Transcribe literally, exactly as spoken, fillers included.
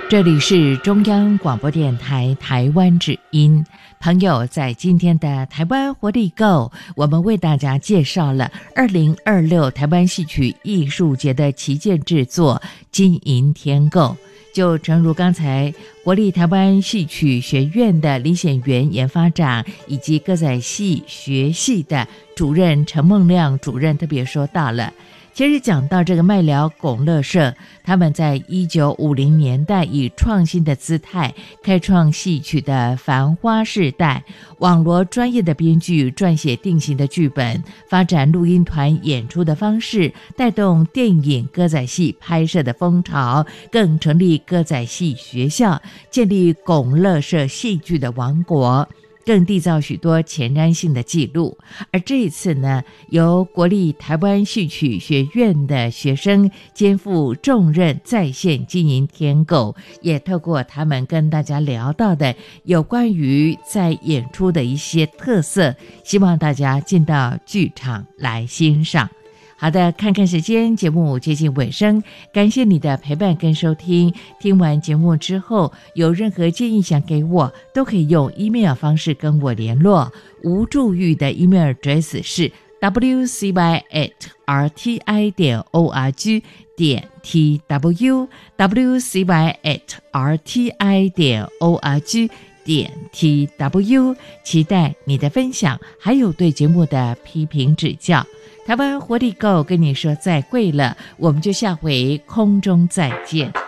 这里是中央广播电台台湾之音。朋友，在今天的台湾活力购，我们为大家介绍了二零二六台湾戏曲艺术节的旗舰制作《金银天购》。就诚如刚才国立台湾戏曲学院的李显元研发长以及歌仔戏学系的主任陈梦亮主任特别说到了，其实讲到这个麦寮拱乐社，他们在一九五零年代以创新的姿态开创戏曲的繁花世代，网罗专业的编剧撰写定型的剧本，发展录音团演出的方式，带动电影歌仔戏拍摄的风潮，更成立歌仔戏学校，建立拱乐社戏剧的王国，更缔造许多前瞻性的记录。而这一次呢，由国立台湾戏曲学院的学生肩负重任，再现金银天购，也透过他们跟大家聊到的有关于在演出的一些特色，希望大家进到剧场来欣赏。好的，看看时间，节目接近尾声，感谢你的陪伴跟收听。听完节目之后，有任何建议想给我，都可以用 email 方式跟我联络。吴祝玉的 email address 是 w c y at r t i 点 org 点 t w w c y at r t i 点 org 点 t w， 期待你的分享，还有对节目的批评指教。台湾活力购跟你说再会了，我们就下回空中再见。